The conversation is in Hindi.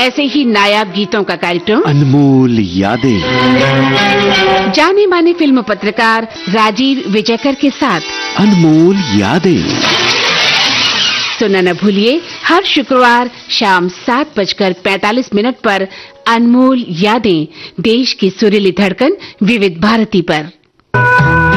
ऐसे ही नायाब गीतों का कार्यक्रम अनमोल यादें, जाने माने फिल्म पत्रकार राजीव विजयकर के साथ अनमोल यादें। सुनना न भूलिए हर शुक्रवार शाम 7:45 पर अनमोल यादें, देश की सुरीली धड़कन विविध भारती पर।